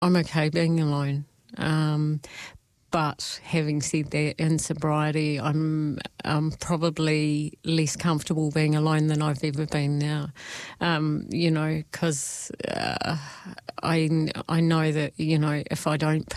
I'm okay being alone. But having said that, in sobriety, I'm probably less comfortable being alone than I've ever been now. Because I know that, if I don't